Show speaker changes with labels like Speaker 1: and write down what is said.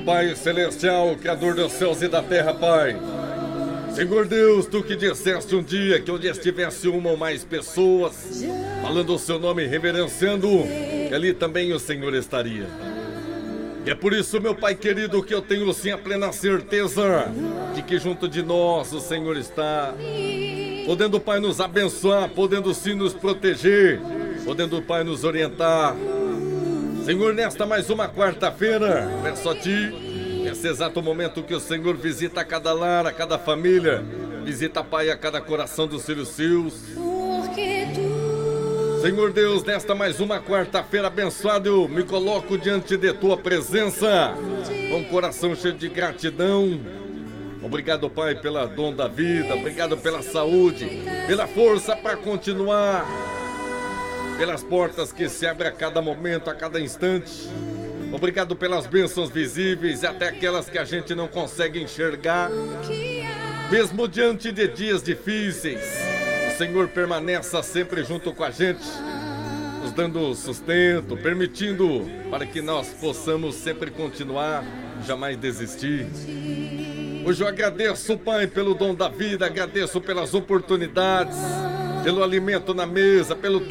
Speaker 1: Pai Celestial, Criador dos céus e da terra, Pai. Senhor Deus, Tu que disseste um dia que onde estivesse uma ou mais pessoas falando o Seu nome, reverenciando, que ali também o Senhor estaria. E é por isso, meu Pai querido, que eu tenho sim a plena certeza de que junto de nós o Senhor está, podendo, Pai, nos abençoar, podendo sim nos proteger, podendo, Pai, nos orientar. Senhor, nesta mais uma quarta-feira, peço a Ti, nesse exato momento que o Senhor visita a cada lar, a cada família, visita, Pai, a cada coração dos filhos seus. Senhor Deus, nesta mais uma quarta-feira abençoada, eu me coloco diante de Tua presença, com o coração cheio de gratidão. Obrigado, Pai, pela dom da vida, obrigado pela saúde, pela força para continuar, pelas portas que se abrem a cada momento, a cada instante. Obrigado pelas bênçãos visíveis e até aquelas que a gente não consegue enxergar. Mesmo diante de dias difíceis, o Senhor permaneça sempre junto com a gente, nos dando sustento, permitindo para que nós possamos sempre continuar, jamais desistir. Hoje eu agradeço, Pai, pelo dom da vida, agradeço pelas oportunidades, pelo alimento na mesa, pelo